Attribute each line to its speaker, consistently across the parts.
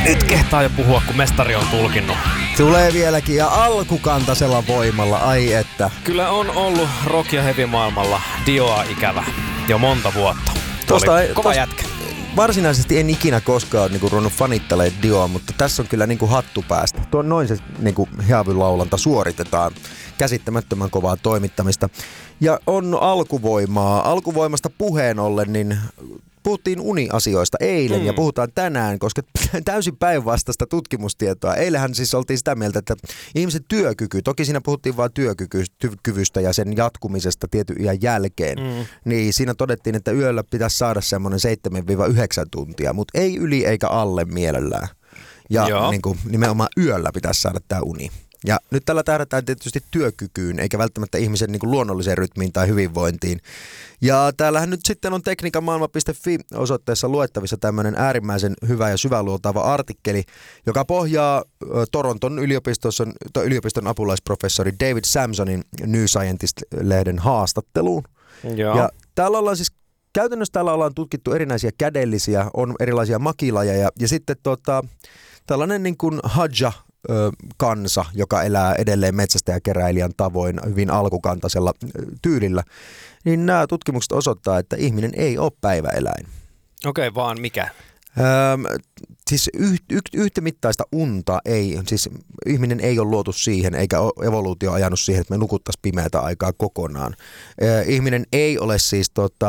Speaker 1: Nyt kehtaa jo puhua, kun mestari on tulkinnut.
Speaker 2: Tulee vieläkin ja alkukantaisella voimalla, ai että.
Speaker 1: Kyllä on ollut rock- ja heavy maailmalla Dioa ikävä jo monta vuotta. Kova jätkä.
Speaker 2: Varsinaisesti en ikinä koskaan niinku ruvennut fanittelemaan Dioa, mutta tässä on kyllä niinku hattu päästä. Noin se niinku heavy-laulanta suoritetaan. Käsittämättömän kovaa toimittamista. Ja on alkuvoimaa. Alkuvoimasta puheen ollen, niin puhuttiin uniasioista eilen ja puhutaan tänään, koska täysin päinvastaista tutkimustietoa. Eilenhän siis oltiin sitä mieltä, että ihmisen työkyky, toki siinä puhuttiin vain työkyvystä ja sen jatkumisesta tietyn iän jälkeen, niin siinä todettiin, että yöllä pitäisi saada semmoinen 7-9 tuntia, mutta ei yli eikä alle mielellään. Ja niin kuin, nimenomaan yöllä pitäisi saada tämä uni. Ja nyt tällä tähdätään tietysti työkykyyn, eikä välttämättä ihmisen niin kuin luonnolliseen rytmiin tai hyvinvointiin. Ja täällähän nyt sitten on tekniikanmaailma.fi osoitteessa luettavissa tämmöinen äärimmäisen hyvä ja syväluotaava artikkeli, joka pohjaa Toronton yliopiston apulaisprofessori David Samsonin New Scientist-lehden haastatteluun.
Speaker 1: Joo.
Speaker 2: Ja käytännössä täällä ollaan tutkittu erinäisiä kädellisiä, on erilaisia makilajeja ja sitten tällainen niin kuin hadja, kansa, joka elää edelleen metsästäjäkeräilijän tavoin hyvin alkukantaisella tyylillä, niin nämä tutkimukset osoittaa, että ihminen ei ole päiväeläin.
Speaker 1: Okei, vaan mikä?
Speaker 2: Siis yhtä mittaista unta ei, siis ihminen ei ole luotu siihen, eikä evoluutio ajanut siihen, että me nukuttaisiin pimeätä aikaa kokonaan. Ihminen ei ole siis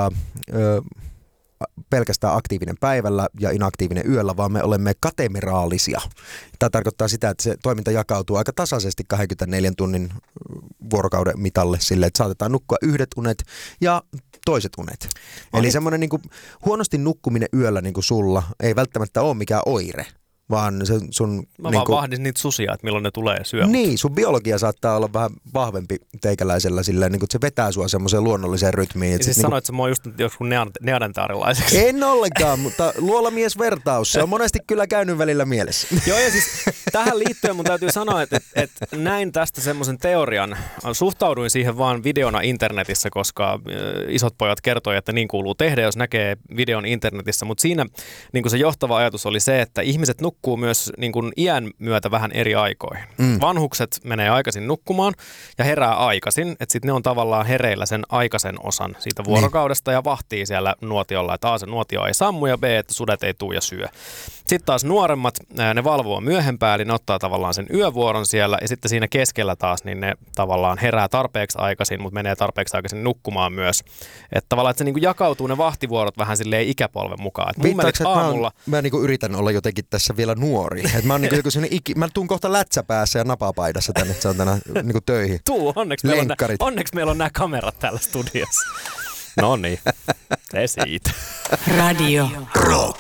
Speaker 2: pelkästään aktiivinen päivällä ja inaktiivinen yöllä, vaan me olemme katemeraalisia. Tämä tarkoittaa sitä, että se toiminta jakautuu aika tasaisesti 24 tunnin vuorokauden mitalle sille, että saatetaan nukkua yhdet unet ja toiset unet. Eli semmoinen niin kuin huonosti nukkuminen yöllä niin kuin sulla ei välttämättä ole mikään oire, vaan se sun...
Speaker 1: Mä vaan vahdin niitä susia, että milloin ne tulee syömään.
Speaker 2: Niin, sun biologia saattaa olla vähän vahvempi teikäläisellä silleen, niin kuin, että se vetää sua semmoiseen luonnolliseen rytmiin.
Speaker 1: Ja siis sanoit, että mä oon just joskus neandertaalilaiseksi.
Speaker 2: En ollenkaan, mutta luolamies-vertaus, se on monesti kyllä käynyt välillä mielessä.
Speaker 1: Joo, ja siis tähän liittyen mun täytyy sanoa, että näin tästä semmoisen teorian. Suhtauduin siihen vaan videona internetissä, koska isot pojat kertoi, että niin kuuluu tehdä, jos näkee videon internetissä. Mutta siinä niin kuin se johtava ajatus oli se, että ihmiset nukkuu myös niin kuin iän myötä vähän eri aikoihin. Vanhukset menee aikaisin nukkumaan ja herää aikaisin, että sitten ne on tavallaan hereillä sen aikaisen osan siitä vuorokaudesta ja vahtii siellä nuotiolla, että A, se nuotio ei sammu ja B, että sudet ei tuu ja syö. Sitten taas nuoremmat, ne valvoo myöhempää, eli ne ottaa tavallaan sen yövuoron siellä ja sitten siinä keskellä taas, niin ne tavallaan herää tarpeeksi aikaisin, mutta menee tarpeeksi aikaisin nukkumaan myös. Että tavallaan, että se niin kuin jakautuu ne vahtivuorot vähän silleen ikäpolven mukaan. Että mun mielestä aamulla...
Speaker 2: Mä niin kuin yritän olla jotenkin tässä vielä nuori. Että mä oon niin kuin mä tuun kohta lätsäpäässä ja napapaidassa tänne, että se on tänä niin kuin töihin.
Speaker 1: Onneksi meillä on nämä kamerat täällä studiossa. No niin, se siitä.
Speaker 3: Radio
Speaker 4: Rock.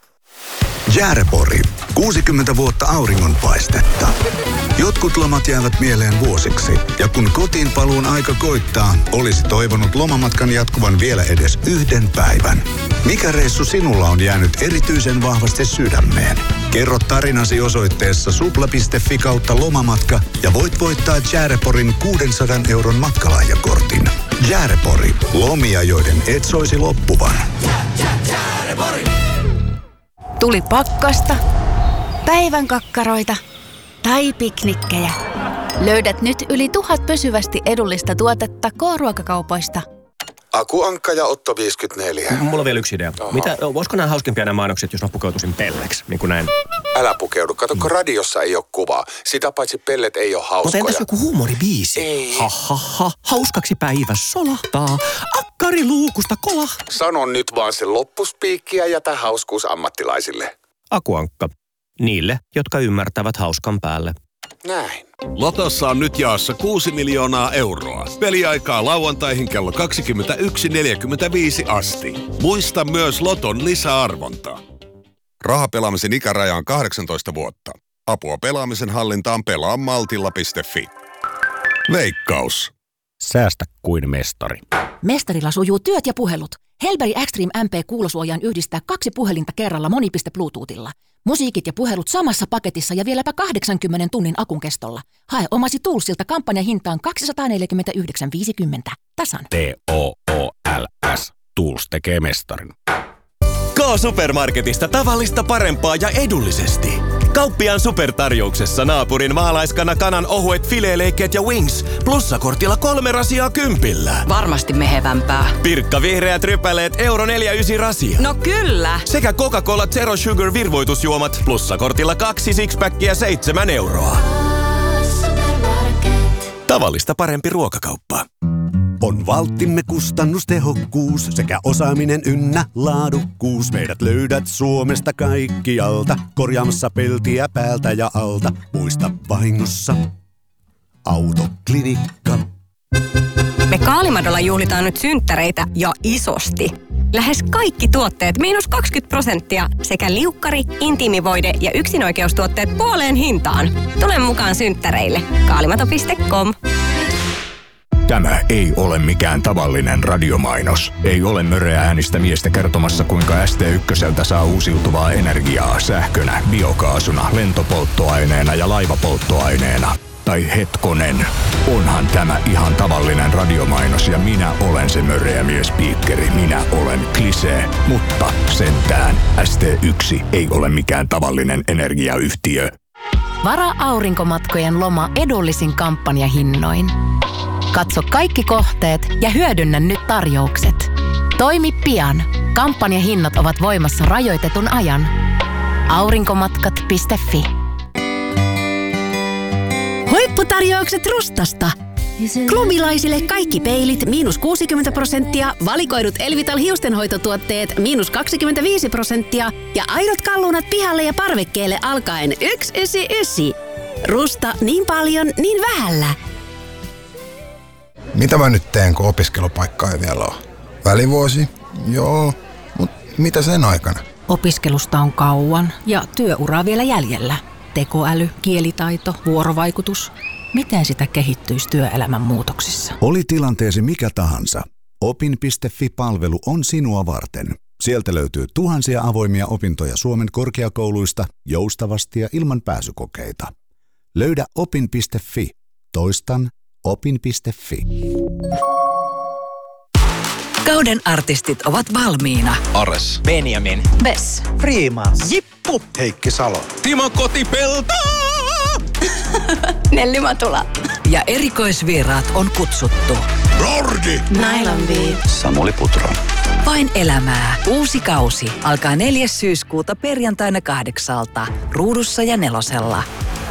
Speaker 4: Jäärepori. 60 vuotta auringonpaistetta. Jotkut lomat jäävät mieleen vuosiksi. Ja kun kotiin paluun aika koittaa, olisi toivonut lomamatkan jatkuvan vielä edes yhden päivän. Mikä reissu sinulla on jäänyt erityisen vahvasti sydämeen? Kerro tarinasi osoitteessa supla.fi/lomamatka ja voit voittaa Jääreporin 600 € matkalahjakortin. Jäärepori. Lomia, joiden et soisi loppuvan.
Speaker 3: Tuli pakkasta, päivän kakkaroita tai piknikkejä. Löydät nyt yli 1000 pysyvästi edullista tuotetta K-ruokakaupoista.
Speaker 5: Aku Ankka ja Otto 54.
Speaker 6: Mulla on vielä yksi idea. Voisiko nämä hauskempia nämä mainokset, jos mä pukeutuisin pelleksi, niin kuin näin?
Speaker 5: Älä pukeudu. Kato, kun radiossa ei ole kuvaa. Sitä paitsi pellet ei ole hauskoja.
Speaker 6: Mutta entäs joku huumoribiisi?
Speaker 5: Ei.
Speaker 6: Hauskaksi päivä solahtaa. Akkari luukusta kolah.
Speaker 5: Sano nyt vaan se loppuspiikki ja jätä hauskuus ammattilaisille.
Speaker 6: Aku Ankka. Niille, jotka ymmärtävät hauskan päälle.
Speaker 5: Näin.
Speaker 7: Lotossa on nyt jaossa 6 miljoonaa euroa. Peliaikaa lauantaihin kello 21.45 asti. Muista myös Loton lisäarvonta. Rahapelaamisen ikäraja on 18 vuotta. Apua pelaamisen hallintaan pelaa maltilla.fi. Veikkaus.
Speaker 8: Säästä kuin mestari.
Speaker 9: Mestarilla sujuu työt ja puhelut. Helberi Extreme MP-kuulosuojaan yhdistää 2 puhelinta kerralla monipiste Bluetoothilla. Musiikit ja puhelut samassa paketissa ja vieläpä 80 tunnin akun kestolla. Hae omasi Toolsilta kampanjahintaan 249,50. Tasan.
Speaker 8: TOOLS. Tools tekee mestarin.
Speaker 10: K-Supermarketista tavallista parempaa ja edullisesti. Kauppiaan supertarjouksessa naapurin maalaiskana kanan ohuet fileeleikkeet ja wings. Plussakortilla 3 rasiaa 10.
Speaker 11: Varmasti mehevämpää.
Speaker 10: Pirkka vihreät rypäleet €1.49 rasia.
Speaker 11: No kyllä.
Speaker 10: Sekä Coca-Cola Zero Sugar virvoitusjuomat. Plussakortilla 2 sixpackia €7. Tavallista parempi ruokakauppa.
Speaker 12: On valttimme kustannustehokkuus sekä osaaminen ynnä laadukkuus. Meidät löydät Suomesta kaikkialta, korjaamassa peltiä päältä ja alta. Muista vahingossa, Autoklinikka.
Speaker 11: Me Kaalimadolla juhlitaan nyt synttäreitä ja isosti. Lähes kaikki tuotteet -20% sekä liukkari, intiimivoide ja yksinoikeustuotteet puoleen hintaan. Tule mukaan synttäreille. Kaalimato.com.
Speaker 13: Tämä ei ole mikään tavallinen radiomainos. Ei ole möreä äänistä miestä kertomassa, kuinka ST1 saa uusiutuvaa energiaa sähkönä, biokaasuna, lentopolttoaineena ja laivapolttoaineena. Tai hetkonen, onhan tämä ihan tavallinen radiomainos ja minä olen se möreä miespiikkeri. Minä olen Klisee, mutta sentään ST1 ei ole mikään tavallinen energiayhtiö.
Speaker 9: Varaa aurinkomatkojen loma edullisin kampanjahinnoin. Katso kaikki kohteet ja hyödynnä nyt tarjoukset. Toimi pian. Kampanjahinnat ovat voimassa rajoitetun ajan. Aurinkomatkat.fi.
Speaker 14: Huipputarjoukset Rustasta. Klubilaisille kaikki peilit -60%, valikoidut Elvital hiustenhoitotuotteet -25% ja aidot kalunat pihalle ja parvekkeelle alkaen 199. Rusta niin paljon, niin vähällä.
Speaker 15: Mitä mä nyt teen, kun opiskelupaikkaa ei vielä ole? Välivuosi? Joo, mutta mitä sen aikana?
Speaker 9: Opiskelusta on kauan ja työuraa vielä jäljellä. Tekoäly, kielitaito, vuorovaikutus. Miten sitä kehittyisi työelämän muutoksissa?
Speaker 12: Oli tilanteesi mikä tahansa. Opin.fi-palvelu on sinua varten. Sieltä löytyy tuhansia avoimia opintoja Suomen korkeakouluista joustavasti ja ilman pääsykokeita. Löydä opin.fi. Toistan opin.fi.
Speaker 16: Kauden artistit ovat valmiina.
Speaker 17: Ares, Benjamin,
Speaker 16: Bess,
Speaker 17: Freeman,
Speaker 16: Jippu,
Speaker 17: Heikki Salo,
Speaker 10: Timo Kotipelto,
Speaker 16: Nelli Matula. Ja erikoisvieraat on kutsuttu.
Speaker 17: Lordi,
Speaker 16: Nylon Beat,
Speaker 17: Samuli Putro.
Speaker 16: Vain elämää. Uusi kausi alkaa 4. syyskuuta perjantaina 8:00 Ruudussa ja 4:lla.